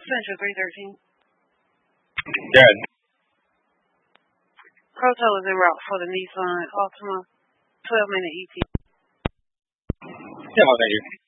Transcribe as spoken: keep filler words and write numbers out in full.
Central three thirteen. Good. Proto is en route for the Nissan Altima twelve minute E T. Yeah, well, thank you.